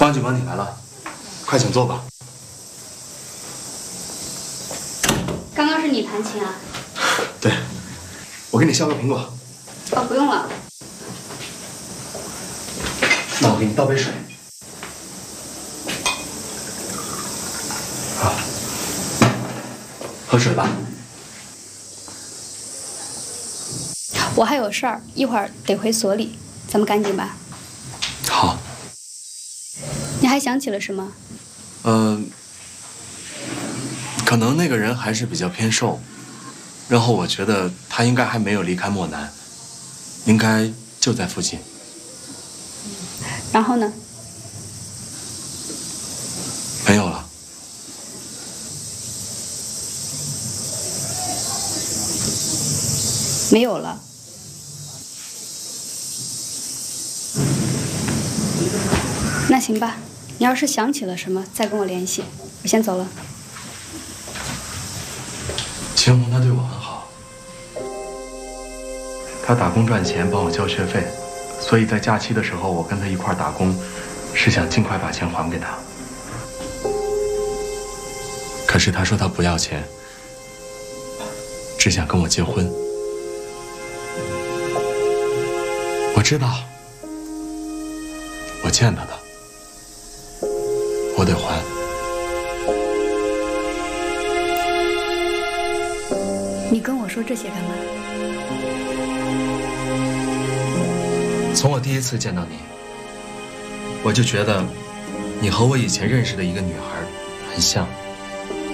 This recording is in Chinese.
王警官，你来了，快请坐吧。 刚刚是你弹琴啊？ 对，我给你削个苹果。 哦，不用了。 那我给你倒杯水。好，喝水吧。 我还有事儿，一会儿得回所里，咱们赶紧吧。 好。 你还想起了什么？ 可能那个人还是比较偏瘦，然后我觉得他应该还没有离开漠南，应该就在附近。 然后呢？ 没有了。 没有了。那行吧，你要是想起了什么，再跟我联系。我先走了。 秦红他对我很好，他打工赚钱帮我交学费，所以在假期的时候我跟他一块打工，是想尽快把钱还给他。可是他说他不要钱，只想跟我结婚。我知道，我欠他的，我得还。 你跟我说这些干嘛？ 从我第一次见到你，我就觉得你和我以前认识的一个女孩很像。